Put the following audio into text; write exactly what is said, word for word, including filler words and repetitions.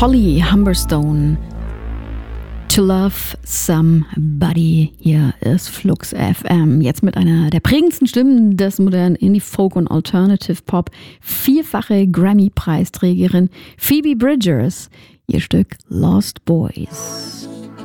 Holly Humberstone. To Love Somebody. Hier ist Flux F M. Jetzt mit einer der prägendsten Stimmen des modernen Indie Folk und Alternative Pop. Vierfache Grammy-Preisträgerin Phoebe Bridgers. Ihr Stück Lost Boys.